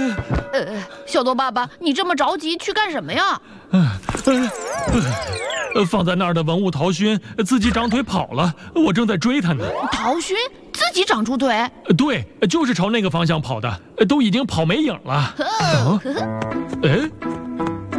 小豆爸爸，你这么着急去干什么呀？ 放在那儿的文物陶勋自己长腿跑了，我正在追他呢。 陶勋自己长出腿？ 对，就是朝那个方向跑的，都已经跑没影了。哎。